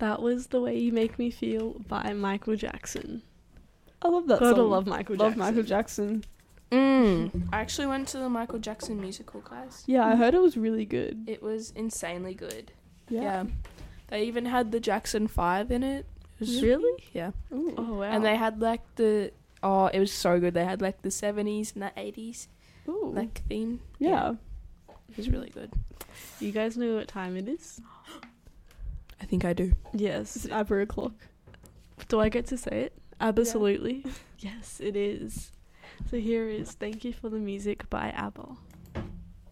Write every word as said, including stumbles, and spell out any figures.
That was The Way You Make Me Feel by Michael Jackson. I love that Gotta song. love Michael Love Jackson. Michael Jackson. Mm. I actually went to the Michael Jackson musical, guys. Yeah, I heard it was really good. It was insanely good. Yeah. Yeah. They even had the Jackson five in it. It was Really? Yeah. Ooh. Oh, wow. And they had like the oh, it was so good. They had like the seventies and the eighties Ooh. like theme. yeah. It was really good. You guys know what time it is? I think I do. It's Yes. an ABBA o'clock. Do I get to say it? Absolutely. Yes, it is. So here is Thank You for the Music by ABBA.